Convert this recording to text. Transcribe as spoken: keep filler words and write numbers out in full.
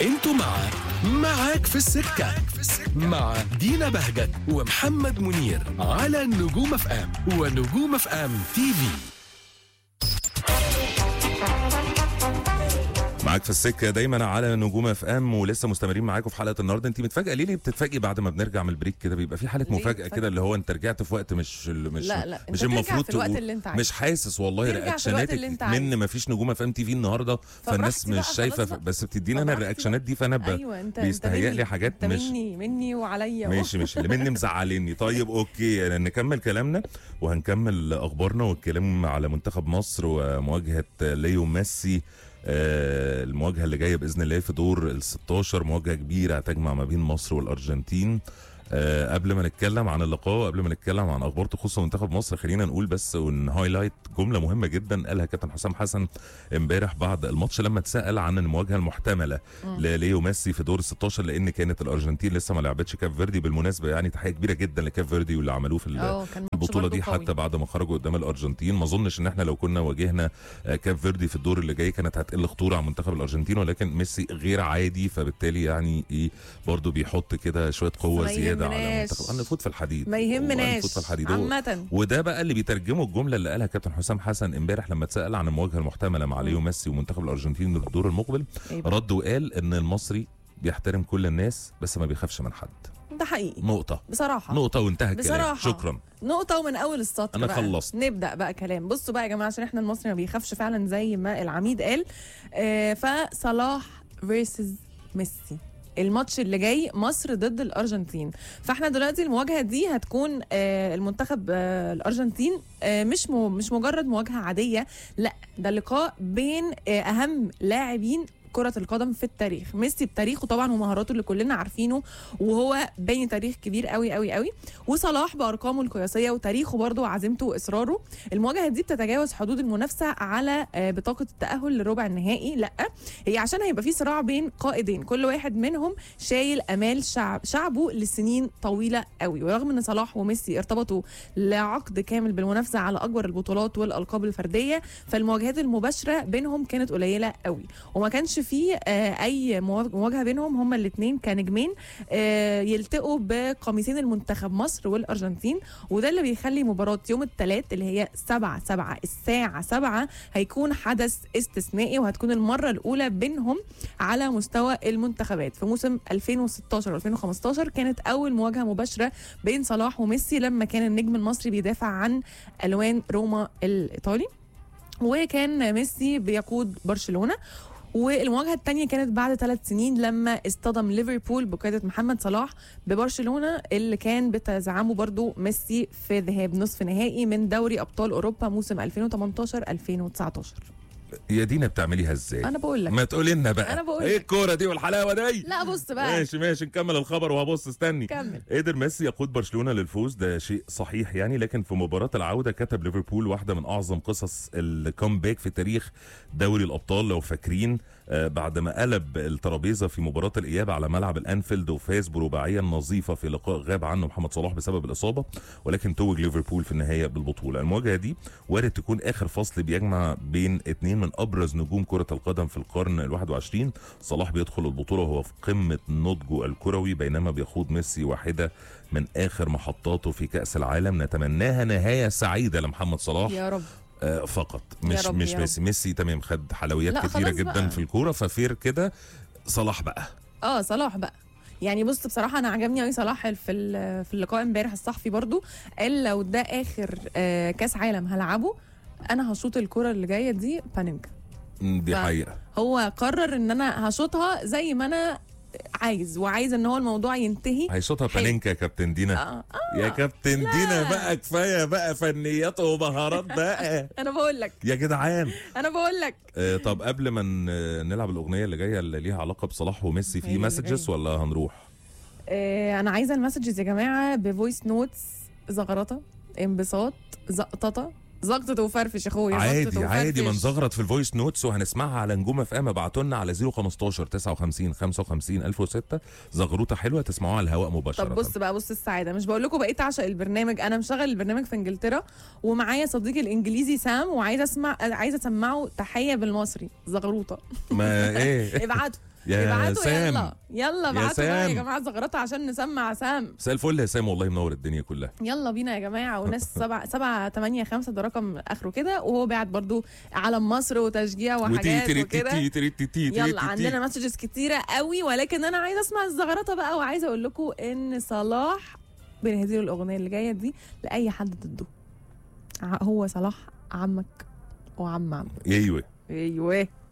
انتوا مع معاك في السكة مع دينا بهجت ومحمد منير على نجوم اف ام ونجوم اف ام تي في. معاك في السكه دايما على نجوم اف ام، ولسه مستمرين معاكم في حلقه النهارده. انت متفاجئه ليه؟ ليه بتتفاجئي بعد ما بنرجع من البريك كده؟ بيبقى في حاله مفاجاه كده، اللي هو انت رجعت في وقت مش مش لا لا مش المفروض تقول. مش حاسس والله رياكشناتك من ما فيش نجوم اف ام تي في النهارده، فالناس مش شايفه، بس بتدينا انا الرياكشنات دي، فانا أيوة بيستهيأ لي حاجات مش مني مني وعليا ماشي ماشي اللي مني مزعلني. طيب اوكي نكمل كلامنا وهنكمل اخبارنا والكلام على منتخب مصر ومواجهه ليو ميسي. آه المواجهه اللي جايه باذن الله في دور ال ستاشر، مواجهه كبيره هتجمع ما بين مصر والارجنتين. أه قبل ما نتكلم عن اللقاء، قبل ما نتكلم عن اخبار تخص منتخب مصر، خلينا نقول بس ونهايلايت جمله مهمه جدا قالها كابتن حسام حسن امبارح بعد الماتش لما اتسال عن المواجهه المحتمله لليو ميسي في دور ال ستاشر، لان كانت الارجنتين لسه ما لعبتش كاب فيردي. بالمناسبه يعني تحيه كبيره جدا لكاب فيردي واللي عملوه في البطوله دي، حتى بعد ما خرجوا قدام الارجنتين. ما اظنش ان احنا لو كنا واجهنا كاب فيردي في الدور اللي جاي كانت هتقل خطوره على منتخب الارجنتين، ولكن ميسي غير عادي، فبالتالي يعني ايه برضه بيحط كده شويه قوه زياده على منتخب. نفوت في الحديد، ما يهمناش عامة. وده بقى اللي بيترجمه الجمله اللي قالها كابتن حسام حسن امبارح لما اتسال عن المواجهه المحتمله مع ليو ميسي ومنتخب الارجنتين في الدور المقبل. رد وقال ان المصري بيحترم كل الناس بس ما بيخافش من حد. ده حقيقي نقطه بصراحه، نقطه وانتهى الكلام. شكرا، نقطة ومن أول السطر. أنا خلصت. نبدأ بقى كلام. بصوا بقى يا جماعة، عشان احنا المصري ما بيخافش فعلا زي ما العميد قال. آه فصلاح فيرسز ميسي الماتش اللي جاي مصر ضد الارجنتين. فاحنا دلوقتي المواجهه دي هتكون آه المنتخب آه الارجنتين آه مش مش مجرد مواجهه عاديه، لا ده لقاء بين آه اهم لاعبين كرة القدم في التاريخ. ميسي بتاريخه طبعا ومهاراته اللي كلنا عارفينه، وهو باني تاريخ كبير قوي قوي قوي، وصلاح بارقامه القياسيه وتاريخه برضه وعزيمته واصراره. المواجهه دي بتتجاوز حدود المنافسه على بطاقه التاهل لربع النهائي، لا هي عشان هيبقى في صراع بين قائدين كل واحد منهم شايل امال شعب شعبه لسنين طويله قوي. ورغم ان صلاح وميسي ارتبطوا لعقد كامل بالمنافسه على اكبر البطولات والالقاب الفرديه، فالمواجهات المباشره بينهم كانت قليله قوي، وما كانش في آه اي مواجهه بينهم هما الاثنين كنجمين آه يلتقوا بقميصين المنتخب مصر والارجنتين. وده اللي بيخلي مباراه يوم الثلاث اللي هي سبعة سبعة الساعه سبعة هيكون حدث استثنائي، وهتكون المره الاولى بينهم على مستوى المنتخبات. في موسم ألفين وستاشر وألفين وخمستاشر كانت اول مواجهه مباشره بين صلاح وميسي لما كان النجم المصري بيدافع عن الوان روما الايطالي، وكان ميسي بيقود برشلونه. والمواجهة الثانية كانت بعد ثلاث سنين لما اصطدم ليفربول بقيادة محمد صلاح ببرشلونة، اللي كان بتزعمه برضو ميسي في ذهاب نصف نهائي من دوري أبطال أوروبا موسم ألفين وتمنتاشر ألفين وتسعتاشر. يا دينا بتعمليها ازاي؟ انا بقول لك، ما تقولي لنا بقى انا بقول ايه الكوره دي والحلاوه دي؟ لا بص بقى، ماشي ماشي نكمل الخبر وهبص استني. كمل. قدر ميسي يقود برشلونه للفوز، ده شيء صحيح يعني، لكن في مباراه العوده كتب ليفربول واحده من اعظم قصص الكومباك في تاريخ دوري الابطال لو فاكرين. آه بعد ما قلب الترابيزه في مباراه الاياب على ملعب الانفيلد وفاز برباعيه نظيفه في لقاء غاب عنه محمد صلاح بسبب الاصابه، ولكن توج ليفربول في النهايه بالبطوله. المواجهه دي وارد تكون اخر فصل بيجمع بين اثنين من ابرز نجوم كره القدم في القرن الواحد وعشرين. صلاح بيدخل البطوله وهو في قمه نضجه الكروي، بينما بيخوض ميسي واحده من اخر محطاته في كاس العالم. نتمناها نهايه سعيده لمحمد صلاح يا رب. آه فقط مش مش ميسي. ميسي تمام خد حلويات كتيره جدا بقى في الكوره، ففير كده. صلاح بقى اه صلاح بقى يعني بص بصراحه انا عجبني قوي صلاح في في اللقاء امبارح الصحفي برضو قال لو ده اخر آه كاس عالم هلعبه انا هشوط الكره اللي جايه دي بانينكا. دي حقيقه، هو قرر ان انا هشوطها زي ما انا عايز، وعايز ان هو الموضوع ينتهي. هيشوطها بانينكا يا كابتن دينا. آه. آه. يا كابتن لا. دينا بقى كفايه بقى فنيات ومهارات بقى. انا بقول لك يا جدعان، انا بقول لك. آه طب قبل ما نلعب الاغنيه اللي جايه اللي ليها علاقه بصلاح وميسي، في مسجز ولا هنروح؟ آه انا عايزه المسجز يا جماعه بفويس نوتس، زغرطه، انبساط، زقططه، زقطة وفرفش اخويا. عادي عادي ما نزغرط في الفويس نوتس وهنسمعها على نجوم اف ام. ابعتوا لنا على صفر خمستاشر تسعة وخمسين خمسة وخمسين ألف وستة زغروطه حلوه تسمعوها على الهواء مباشره. طب بص بقى، بص السعاده، مش بقول لكم بقيت اعشق البرنامج، انا مشغل البرنامج في انجلترا ومعايا صديقي الانجليزي سام، وعايزه اسمع عايزه اسمعه تحيه بالمصري زغروطه. ما ايه ابعتوا يا ابعتوا سام. يلا يلا يا ابعتوا بقى يا سام. جماعه زغرطه عشان نسمع سام. مساء الفل يا سام، والله منور الدنيا كلها. يلا بينا يا جماعه. وناس سبعة سبعة تمانية خمسة ده رقم اخره كده، وهو بعت برضو علم مصر وتشجيع وحاجات وكده. يلا عندنا مسجز كتيره قوي، ولكن انا عايزه اسمع الزغرطه بقى، وعايزه اقول لكم ان صلاح بنهديله الاغنيه اللي جايه دي لاي حد ضده. ع- هو صلاح عمك وعم عمك. ايوه ايوه